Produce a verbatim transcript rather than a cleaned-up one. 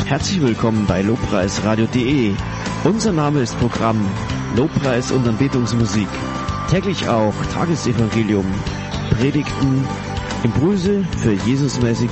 Herzlich willkommen bei lobpreisradio punkt de. Unser Name ist Programm Lobpreis und Anbetungsmusik. Täglich auch Tagesevangelium, Predigten, Impulse für Jesusmäßige